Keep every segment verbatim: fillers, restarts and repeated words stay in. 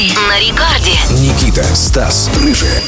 На рекорде. Никита, Стас, Рыжая.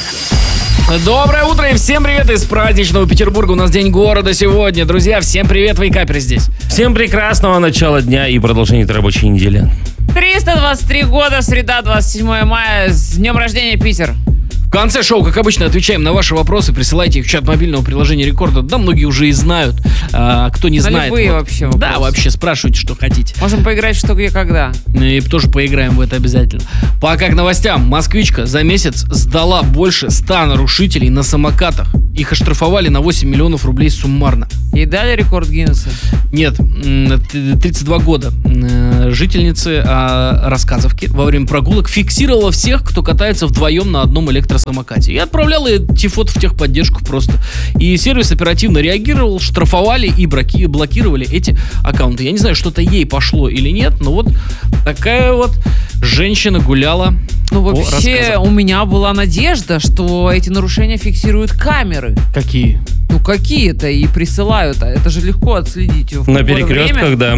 Доброе утро и всем привет из праздничного Петербурга. У нас день города сегодня. Друзья, всем привет, вейкаперы здесь. Всем прекрасного начала дня и продолжения этой рабочей недели. триста двадцать три года, среда, двадцать седьмое мая. С днем рождения, Питер. В конце шоу, как обычно, отвечаем на ваши вопросы. Присылайте их в чат мобильного приложения Рекорда. Да, многие уже и знают. А кто не На знает... любые вот, вообще Да, вопросы. вообще, спрашивайте, что хотите. Можем поиграть в «Что, где, когда». И тоже поиграем в это обязательно. Пока к новостям. Москвичка за месяц сдала больше ста нарушителей на самокатах. Их оштрафовали на восемь миллионов рублей суммарно. Ей дали рекорд Гиннесса? Нет, м, тридцать два года. М, Жительницы а, Рассказовки во время прогулок фиксировала всех, кто катается вдвоем на одном электросамокате. И отправляла эти фото в техподдержку просто. И сервис оперативно реагировал, штрафовали и браки- блокировали эти аккаунты. Я не знаю, что-то ей пошло или нет, но вот такая вот женщина гуляла. Ну, по вообще, Рассказовке. у меня была надежда, что эти нарушения фиксируют камеры. Какие? Ну, какие-то, и присылают. А это же легко отследить. В На какое перекрестках, время. да.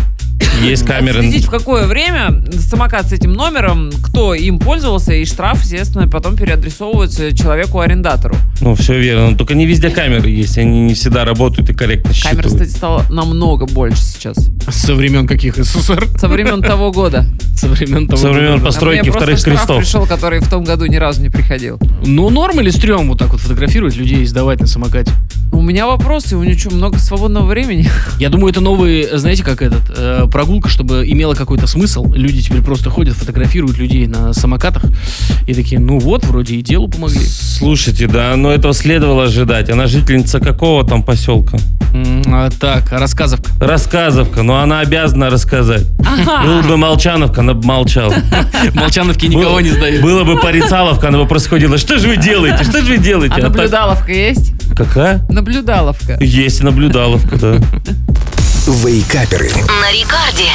Есть камеры. Отследить, в какое время самокат с этим номером, кто им пользовался, и штраф, естественно, потом переадресовывается человеку-арендатору. Ну, все верно. Но только не везде камеры есть. Они не всегда работают и корректно Камер, считывают. кстати, стало намного больше сейчас. Со времен каких СССР? Со времен того года. Со времен того Со времен года. постройки А мне вторых просто штраф крестов. пришел, который в том году ни разу не приходил. Ну, норм или стрём вот так вот фотографировать людей и сдавать на самокате? У меня вопросы, у нее что, много свободного времени? Я думаю, это новый, знаете, как этот, э, прогулка, чтобы имела какой-то смысл. Люди теперь просто ходят, фотографируют людей на самокатах и такие, ну вот, вроде и делу помогли. Слушайте, да, но этого следовало ожидать. Она жительница какого там поселка? М, а, так, Рассказовка. Рассказовка, но она обязана рассказать. Был бы Молчановка, она бы молчала. Молчановки никого Было- не сдают. Было бы Порицаловка, она бы просто ходила. Что же вы делаете? Что же вы делаете? А А так- наблюдаловка есть? Какая? Наблюдаловка. Есть наблюдаловка, да. Вейкаперы. На рекорде.